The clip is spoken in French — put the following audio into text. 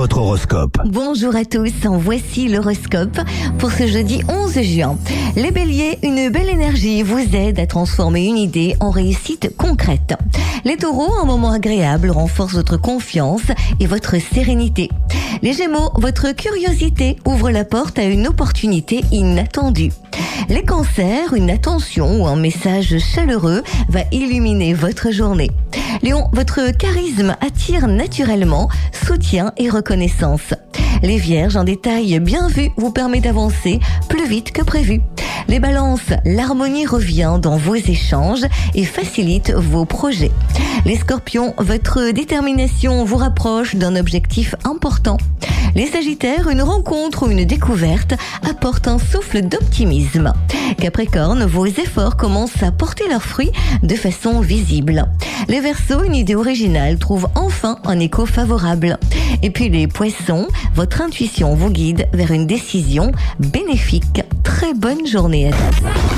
votre horoscope. Bonjour à tous, voici l'horoscope pour ce jeudi 11 juin. Les béliers, une belle énergie vous aide à transformer une idée en réussite concrète. Les taureaux, un moment agréable renforce votre confiance et votre sérénité. Les gémeaux, votre curiosité ouvre la porte à une opportunité inattendue. Les cancers, une attention ou un message chaleureux va illuminer votre journée. Lion, votre charisme attire naturellement soutien et reconnaissance. Les vierges, un détail bien vu vous permet d'avancer plus vite que prévu. Les balances, l'harmonie revient dans vos échanges et facilite vos projets. Les scorpions, votre détermination vous rapproche d'un objectif important. Les sagittaires, une rencontre ou une découverte apporte un souffle d'optimisme. Capricorne, vos efforts commencent à porter leurs fruits de façon visible. Les Verseaux, une idée originale trouve enfin un écho favorable. Et puis les Poissons, votre intuition vous guide vers une décision bénéfique. Très bonne journée à tous.